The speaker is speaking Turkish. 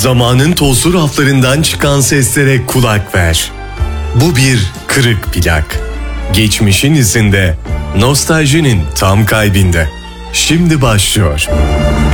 Zamanın tozlu raflarından çıkan seslere kulak ver. Bu bir kırık plak. Geçmişin izinde, nostaljinin tam kalbinde. Şimdi başlıyor.